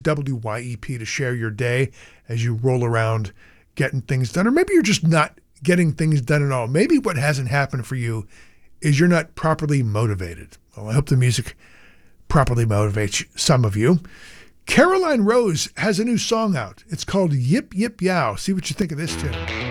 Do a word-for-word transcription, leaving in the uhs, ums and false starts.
W Y E P to share your day as you roll around getting things done. Or maybe you're just not getting things done at all. Maybe what hasn't happened for you is you're not properly motivated. Well, I hope the music properly motivates some of you. Caroline Rose has a new song out. It's called Yip Yip Yow. See what you think of this tune.